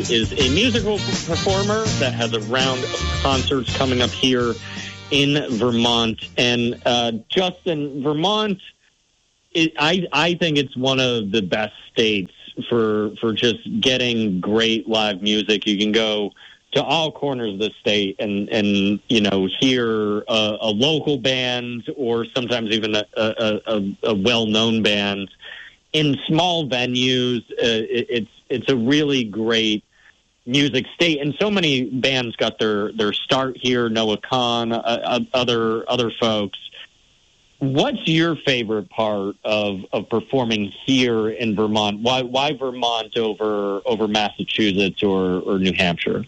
is a musical performer that has a round of concerts coming up here in Vermont. And Justin, Vermont, I think it's one of the best states for just getting great live music. You can go to all corners of the state and hear a local band or sometimes even a well-known band in small venues. It's a really great music state, and so many bands got their start here. Noah Kahan, other folks. What's your favorite part of performing here in Vermont? Why Vermont over Massachusetts or New Hampshire?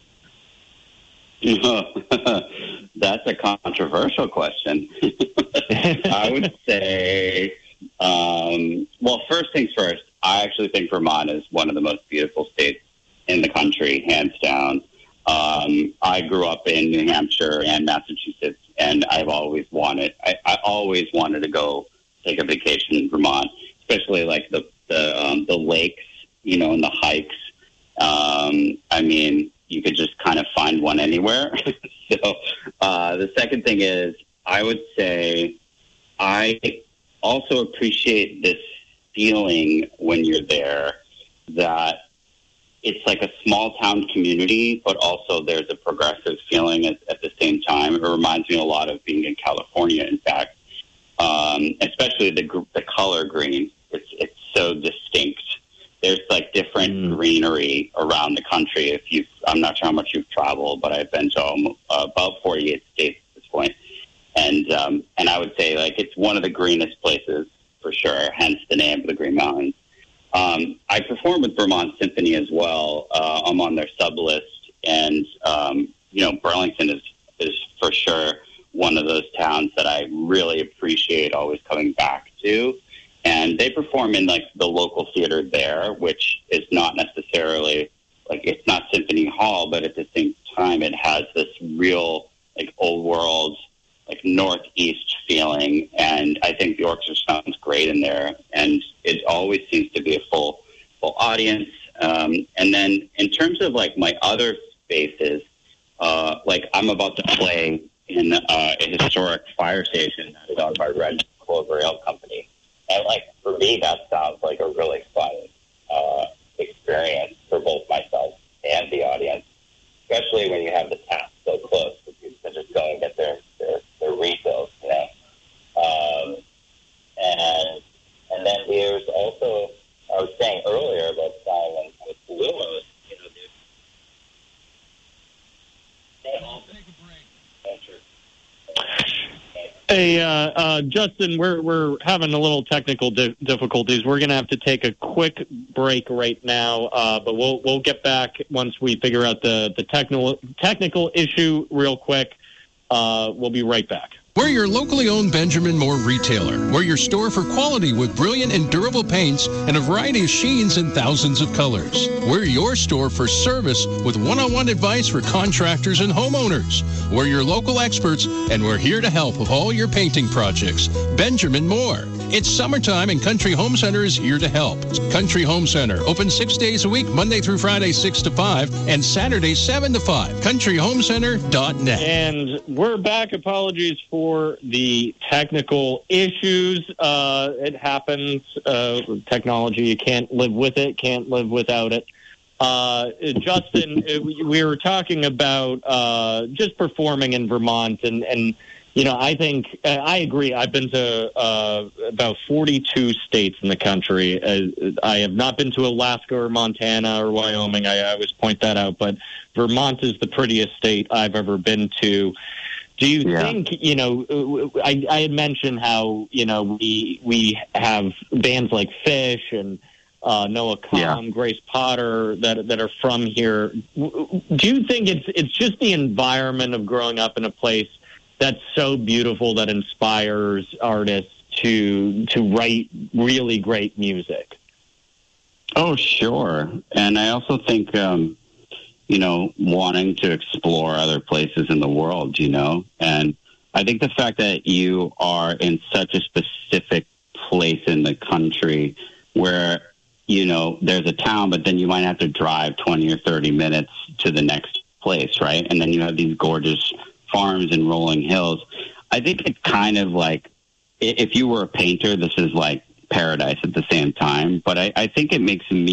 That's a controversial question. I would say, well, first things first, I actually think Vermont is one of the most beautiful states in the country, hands down. I grew up in New Hampshire and Massachusetts, and I always wanted to go take a vacation in Vermont, especially like the lakes, and the hikes. I mean, you could just kind of find one anywhere. So the second thing is, I would say I also appreciate this feeling when you're there that it's like a small town community, but also there's a progressive feeling at the same time. It reminds me a lot of being in California, in fact, especially the color green. It's so distinct. There's like different greenery around the country. I'm not sure how much you've traveled, but I've been to about 48 states at this point. And I would say like it's one of the greenest places for sure, hence the name of the Green Mountains. I perform with Vermont Symphony as well. I'm on their sub list, and Burlington is for sure one of those towns that I really appreciate always coming back to. And they perform in like the local theater there, which is not necessarily like it's not Symphony Hall, but at the same time it has this real like old world, like northeast feeling. And I think the orchestra sounds great in there, and it always seems to be a full audience. And then in terms of like my other spaces, like I'm about to play in a historic fire station that is owned by Red Clover Ale Company. And, like, for me, that sounds like a really fun experience for both myself and the audience, especially when you have the tap so close. People can just go and get their refills, And then there's also, I was saying earlier about playing with Lumos, they all take a break. Hey, Justin, we're having a little technical difficulties. We're going to have to take a quick break right now, but we'll get back once we figure out the technical issue real quick. We'll be right back. We're your locally owned Benjamin Moore retailer. We're your store for quality with brilliant and durable paints and a variety of sheens and thousands of colors. We're your store for service with one-on-one advice for contractors and homeowners. We're your local experts, and we're here to help with all your painting projects. Benjamin Moore. It's summertime, and Country Home Center is here to help. Country Home Center, open 6 days a week, Monday through Friday, 6 to 5, and Saturday, 7 to 5. CountryHomeCenter.net. And we're back. Apologies for the technical issues. It happens. Technology, you can't live with it, can't live without it. Justin, we were talking about just performing in Vermont, and I think I agree. I've been to about 42 states in the country. I have not been to Alaska or Montana or Wyoming. I always point that out, but Vermont is the prettiest state I've ever been to. Do you think, I had mentioned how, we have bands like Fish and Noah Kahan, Grace Potter that are from here. Do you think it's just the environment of growing up in a place that's so beautiful that inspires artists to write really great music? Oh, sure. And I also think, wanting to explore other places in the world, and I think the fact that you are in such a specific place in the country where there's a town, but then you might have to drive 20 or 30 minutes to the next place, right? And then you have these gorgeous farms and rolling hills. I think it's kind of like, if you were a painter, this is like paradise at the same time. But I think it makes me